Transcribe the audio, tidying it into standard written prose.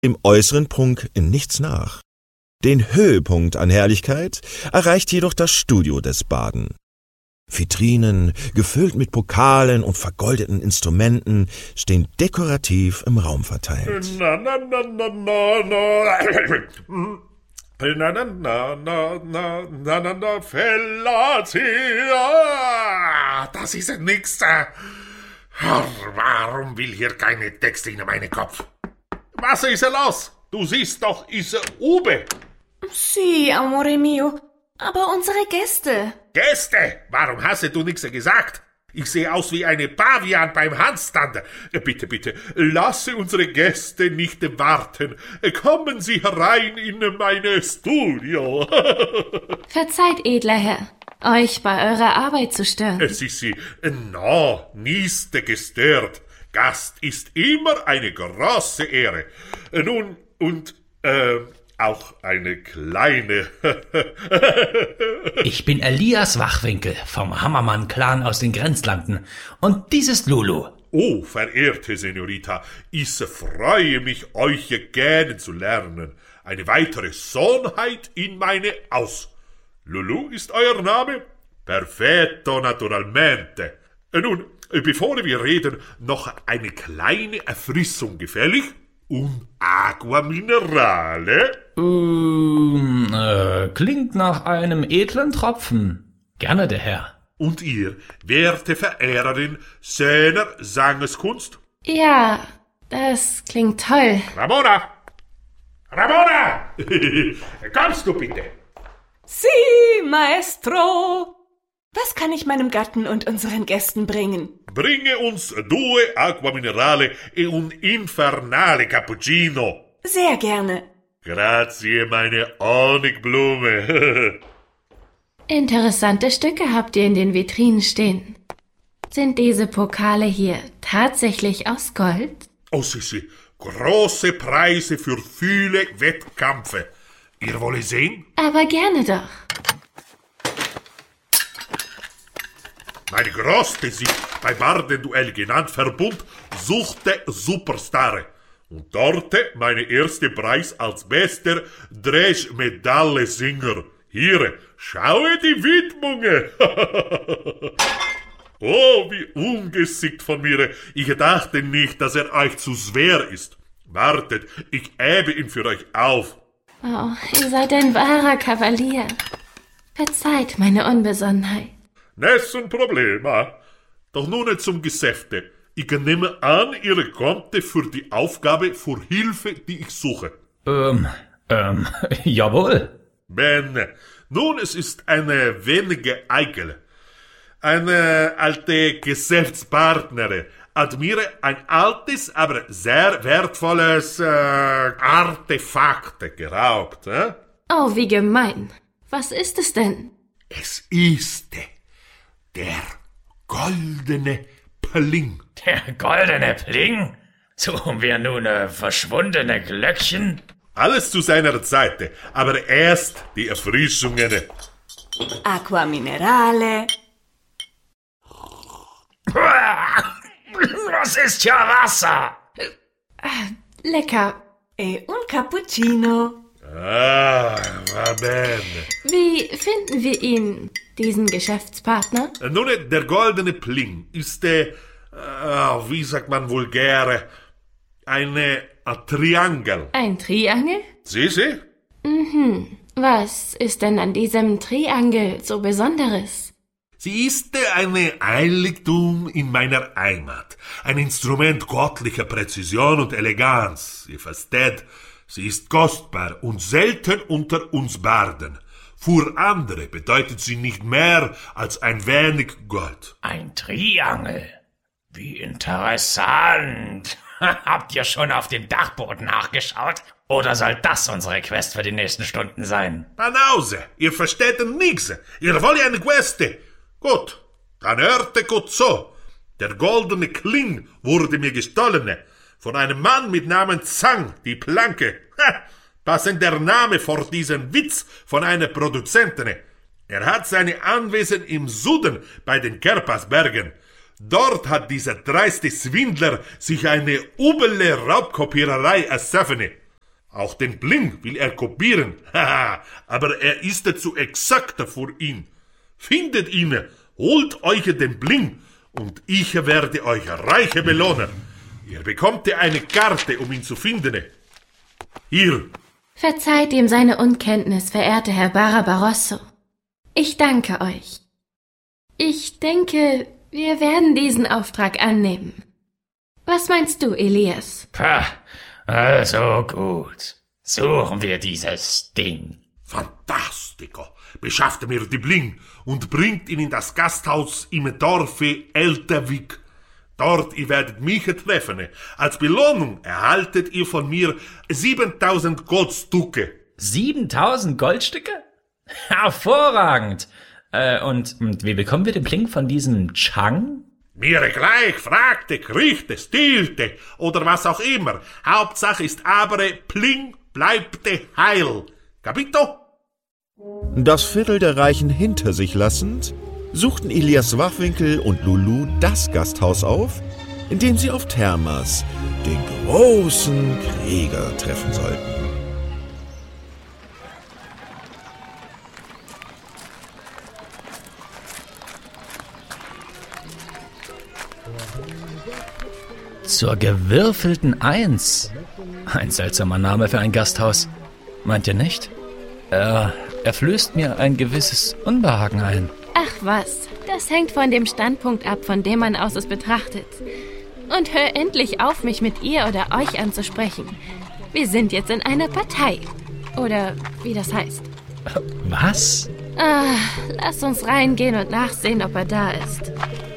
dem äußeren Prunk in nichts nach. Den Höhepunkt an Herrlichkeit erreicht jedoch das Studio des Baden. Vitrinen, gefüllt mit Pokalen und vergoldeten Instrumenten, stehen dekorativ im Raum verteilt. Das ist nix. Warum will hier keine Texte in meinen Kopf? Was ist los? Du siehst doch, ist Ube. Sí, amore mio, aber unsere Gäste. Gäste? Warum hast du nichts gesagt? Ich sehe aus wie eine Pavian beim Handstand. Bitte, bitte, lasse unsere Gäste nicht warten. Kommen Sie herein in mein Studio. Verzeiht, edler Herr, euch bei eurer Arbeit zu stören. Sie, nicht gestört. Gast ist immer eine große Ehre. Nun, und, auch eine kleine. Ich bin Elias Wachwinkel vom Hammermann-Clan aus den Grenzlanden. Und dies ist Lulu. Oh, verehrte Senorita, ich freue mich, euch kennenzulernen. Eine weitere Sohnheit in meine Haus. Lulu ist euer Name? Perfetto, naturalmente. Nun, bevor wir reden, noch eine kleine Erfrischung gefällig? Un Aqua Minerale? Klingt nach einem edlen Tropfen. Gerne, der Herr. Und ihr, werte Verehrerin seiner Sangeskunst? Ja, das klingt toll. Ramona! Ramona! Kommst du bitte? Sí, Maestro. Was kann ich meinem Gatten und unseren Gästen bringen? Bringe uns 2 Aqua Minerale e un infernale Cappuccino. Sehr gerne. Grazie, meine Honigblume. Interessante Stücke habt ihr in den Vitrinen stehen. Sind diese Pokale hier tatsächlich aus Gold? Oh, sì, große Preise für viele Wettkämpfe. Ihr wollt sehen? Aber gerne doch. Meine größte Sieg bei Bardenduell genannt Verbund suchte Superstar. Und dort mein erster Preis als bester Dresch-Medaille-Singer. Hier, schaue die Widmungen. Oh, wie ungeschickt von mir. Ich dachte nicht, dass euch zu schwer ist. Wartet, ich hebe ihn für euch auf. Oh, ihr seid ein wahrer Kavalier. Verzeiht meine Unbesonnenheit. Nessun problema. Doch nun zum Geschäfte. Ich nehme an, ihr kommt für die Aufgabe für Hilfe, die ich suche. Jawohl. Bene. Nun, es ist eine wenige eikel. Eine alte Geschäftspartnerin hat mir ein altes, aber sehr wertvolles Artefakt geraubt. Oh, wie gemein. Was ist es denn? Es ist der goldene Pling. Der goldene Pling? Suchen wir nun verschwundene Glöckchen? Alles zu seiner Zeit, aber erst die Erfrischungen. Aqua Minerale. Das ist ja Wasser. Lecker. E un Cappuccino. Ah, va bene. Wie finden wir ihn, diesen Geschäftspartner? Nun, der goldene Pling ist, wie sagt man vulgär, ein Triangel. Ein Triangel? Sie? Was ist denn an diesem Triangel so Besonderes? Sie ist ein Heiligtum in meiner Heimat. Ein Instrument göttlicher Präzision und Eleganz. Ihr versteht, sie ist kostbar und selten unter uns Barden. Für andere bedeutet sie nicht mehr als ein wenig Gold. Ein Triangel. Wie interessant. Habt ihr schon auf dem Dachboden nachgeschaut? Oder soll das unsere Quest für die nächsten Stunden sein? Panause, ihr versteht nix. Ihr wollt eine Quest. Gut, dann hörte gut zu. Der goldene Kling wurde mir gestohlen. Von einem Mann mit Namen Zhang, die Planke. Passend der Name vor diesen Witz von einer Produzentin. Er hat seine Anwesen im Süden bei den Kerpasbergen. Dort hat dieser dreiste Swindler sich eine üble Raubkopiererei erschaffen. Auch den Bling will er kopieren, haha, aber er ist zu exakter für ihn. Findet ihn, holt euch den Bling und ich werde euch reiche belohnen. Ihr bekommt eine Karte, um ihn zu finden. Hier. Verzeiht ihm seine Unkenntnis, verehrter Herr Barbarosso. Ich danke euch. Ich denke, wir werden diesen Auftrag annehmen. Was meinst du, Elias? Pah, also gut. Suchen wir dieses Ding. Fantastico. Beschafft mir die Bling und bringt ihn in das Gasthaus im Dorfe Elterwig. Dort ihr werdet mich treffen. Als Belohnung erhaltet ihr von mir 7000 Goldstücke. 7000 Goldstücke? Hervorragend. Und wie bekommen wir den Bling von diesem Chang? Mir gleich, fragte, kriegte, stielte oder was auch immer. Hauptsache ist aber, Bling bleibte heil. Capito? Das Viertel der Reichen hinter sich lassend, suchten Elias Wachwinkel und Lulu das Gasthaus auf, in dem sie auf Thermas, den großen Krieger, treffen sollten. Zur gewürfelten 1. Ein seltsamer Name für ein Gasthaus. Meint ihr nicht? Er flößt mir ein gewisses Unbehagen ein. Ach was, das hängt von dem Standpunkt ab, von dem man aus es betrachtet. Und hör endlich auf, mich mit ihr oder euch anzusprechen. Wir sind jetzt in einer Partei. Oder wie das heißt. Was? Lass uns reingehen und nachsehen, ob er da ist.